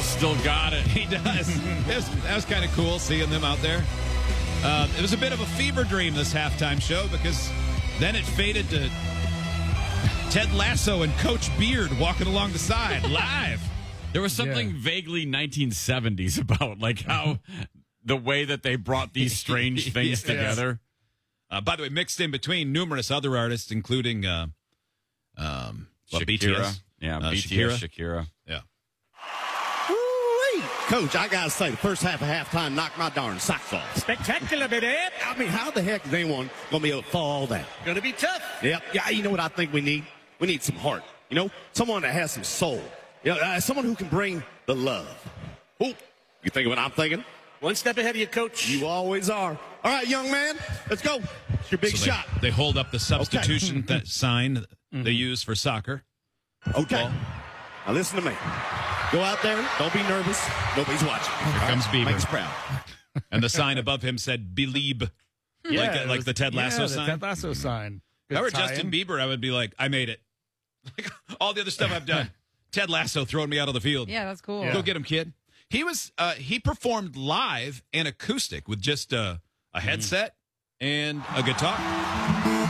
still got it. He does. That was kind of cool seeing them out there. It was a bit of a fever dream, this halftime show, because then it faded to Ted Lasso and Coach Beard walking along the side live. There was something vaguely 1970s about, like, how the way that they brought these strange things together. By the way, mixed in between numerous other artists, including Shakira. BTS. Yeah, BTS, Shakira. Yeah. Woo-wee. Coach, I got to say, the first half of halftime knocked my darn socks off. Spectacular, baby. I mean, how the heck is anyone going to be able to follow all that? Going to be tough. Yep. Yeah, you know what I think we need? We need some heart. You know, someone that has some soul. You know, someone who can bring the love. Oh, you thinking what I'm thinking? One step ahead of you, Coach. You always are. All right, young man, let's go. It's your big So shot. They hold up the substitution that sign they use for soccer. Okay. Now listen to me. Go out there. Don't be nervous. Nobody's watching. Here comes Bieber. Make us proud. And the sign above him said "Believe," like the Ted Lasso sign. The Ted Lasso sign. If I were Justin Bieber, I would be like, I made it. Like all the other stuff I've done. Ted Lasso throwing me out of the field. Yeah, that's cool. Go get him, kid. He performed live and acoustic with just a headset and a guitar.